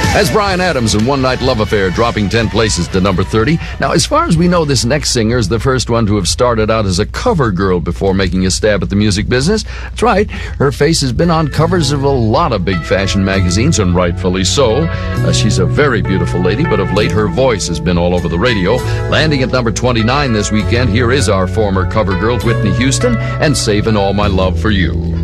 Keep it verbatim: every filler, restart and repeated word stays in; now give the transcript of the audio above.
That's Bryan Adams and One Night Love Affair dropping ten places to number thirty. Now, as far as we know, this next singer is the first one to have started out as a cover girl before making a stab at the music business. That's right. Her face has been on covers of a lot of big fashion magazines, and rightfully so. Uh, she's a very beautiful lady, but of late her voice has been all over the radio. Landing at number twenty-nine this weekend, here is our former cover girl, Whitney Houston, and Saving All My Love for You.